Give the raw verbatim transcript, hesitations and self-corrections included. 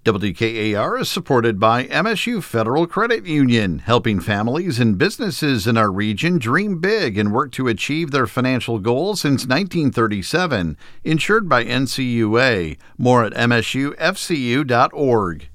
W K A R is supported by M S U Federal Credit Union, helping families and businesses in our region dream big and work to achieve their financial goals since nineteen thirty-seven. Insured by N C U A. More at M S U F C U dot org.